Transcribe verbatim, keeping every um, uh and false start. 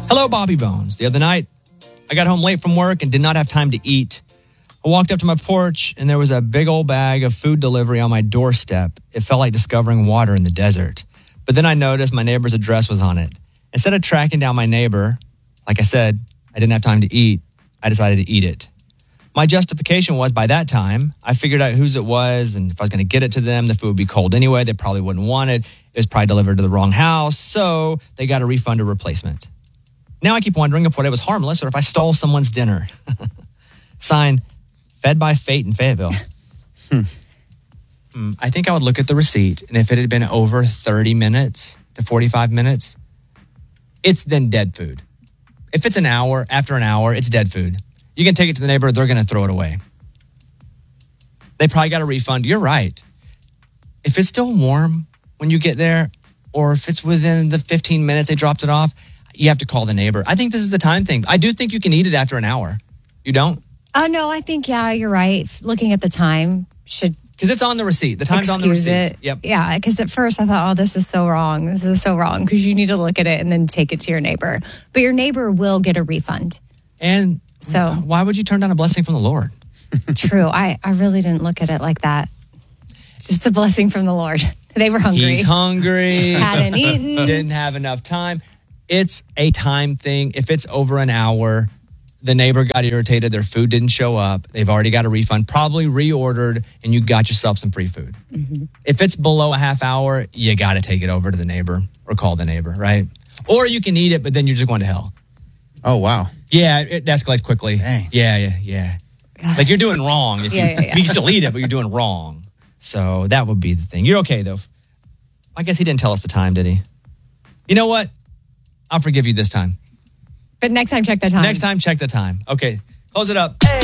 Hello, Bobby Bones. The other night, I got home late from work and did not have time to eat. I walked up to my porch, and there was a big old bag of food delivery on my doorstep. It felt like discovering water in the desert. But then I noticed my neighbor's address was on it. Instead of tracking down my neighbor, like I said, I didn't have time to eat. I decided to eat it. My justification was, by that time, I figured out whose it was, and if I was going to get it to them, the food would be cold anyway. They probably wouldn't want it. It was probably delivered to the wrong house, so they got a refund or replacement. Now I keep wondering if what it was harmless or if I stole someone's dinner. Signed, Fed by Fate in Fayetteville. hmm. Hmm, I think I would look at the receipt, and if it had been over thirty minutes to forty-five minutes, it's then dead food. If it's an hour, after an hour, it's dead food. You can take it to the neighbor, they're going to throw it away. They probably got a refund. You're right. If it's still warm when you get there, or if it's within the fifteen minutes they dropped it off, you have to call the neighbor. I think this is a time thing. I do think you can eat it after an hour. You don't? Oh, uh, no, I think, yeah, you're right. Looking at the time should... Because it's on the receipt. The time's on the receipt. It. Yep. Yeah, because at first I thought, oh, this is so wrong. This is so wrong. Because you need to look at it and then take it to your neighbor. But your neighbor will get a refund. And so why would you turn down a blessing from the Lord? True. I, I really didn't look at it like that. Just a blessing from the Lord. They were hungry. He's hungry. Hadn't eaten. Didn't have enough time. It's a time thing. If it's over an hour, the neighbor got irritated, their food didn't show up, they've already got a refund, probably reordered, and you got yourself some free food. Mm-hmm. If it's below a half hour, you got to take it over to the neighbor or call the neighbor, right? Or you can eat it, but then you're just going to hell. Oh, wow. Yeah, it escalates quickly. Dang. Yeah, yeah, yeah. Like you're doing wrong. If yeah, you, yeah, yeah. you can still eat it, but you're doing wrong. So that would be the thing. You're okay, though. I guess he didn't tell us the time, did he? You know what? I'll forgive you this time. But next time, check the time. Next time, check the time. Okay, close it up. Hey.